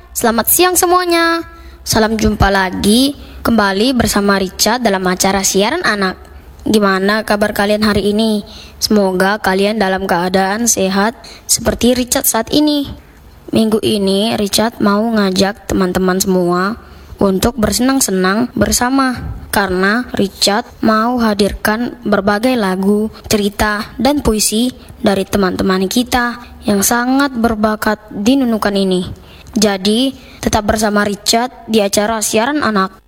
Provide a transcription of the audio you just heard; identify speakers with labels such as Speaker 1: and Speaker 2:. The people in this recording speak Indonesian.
Speaker 1: selamat siang semuanya. Salam jumpa lagi kembali bersama Richard dalam acara siaran anak. Gimana kabar kalian hari ini? Semoga kalian dalam keadaan sehat seperti Richard saat ini. Minggu ini Richard mau ngajak teman-teman semua untuk bersenang-senang bersama, karena Richard mau hadirkan berbagai lagu, cerita, dan puisi dari teman-teman kita yang sangat berbakat di nunukan ini. Jadi, tetap bersama Richard di acara siaran anak.